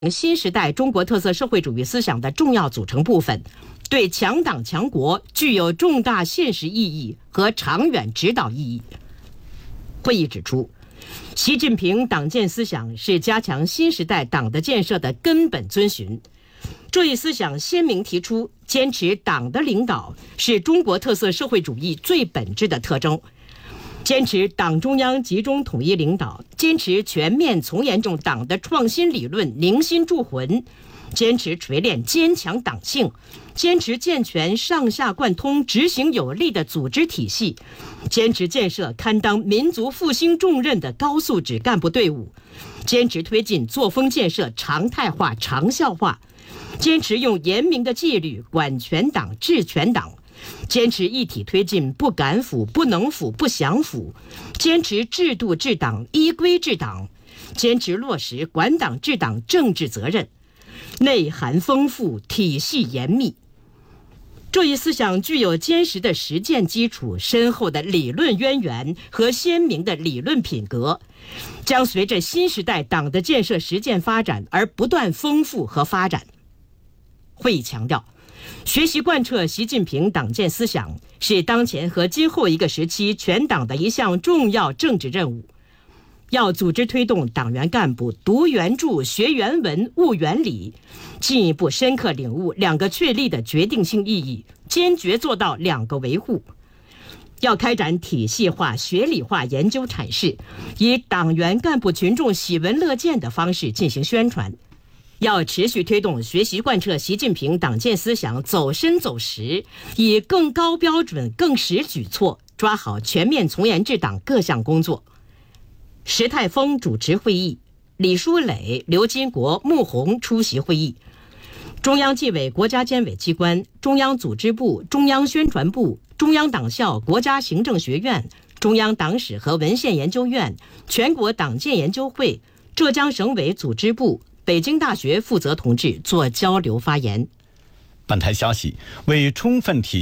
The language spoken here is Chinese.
新时代中国特色社会主义思想的重要组成部分，对强党强国具有重大现实意义和长远指导意义。会议指出，习近平党建思想是加强新时代党的建设的根本遵循。这一思想鲜明提出，坚持党的领导是中国特色社会主义最本质的特征。坚持党中央集中统一领导，坚持全面从严重党的创新理论凝心铸魂，坚持锤炼坚强党性，坚持健全上下贯通、执行有力的组织体系，坚持建设堪当民族复兴重任的高素质干部队伍，坚持推进作风建设常态化、长效化，坚持用严明的纪律管全党、治全党。坚持一体推进不敢腐、不能腐、不想腐，坚持制度治党、依规治党，坚持落实管党治党政治责任，内涵丰富，体系严密。这一思想具有坚实的实践基础、深厚的理论渊源和鲜明的理论品格，将随着新时代党的建设实践发展而不断丰富和发展。会议强调，学习贯彻习近平党建思想是当前和今后一个时期全党的一项重要政治任务。要组织推动党员干部读原著、学原文、悟原理，进一步深刻领悟两个确立的决定性意义，坚决做到两个维护。要开展体系化、学理化研究阐释，以党员干部群众喜闻乐见的方式进行宣传。要持续推动学习贯彻习近平党建思想走深走实，以更高标准、更实举措抓好全面从严治党各项工作。石泰峰主持会议，李书磊、刘金国、穆虹出席会议。中央纪委国家监委机关、中央组织部、中央宣传部、中央党校国家行政学院、中央党史和文献研究院、全国党建研究会、浙江省委组织部、北京大学负责同志做交流发言。 本台消息，为充分体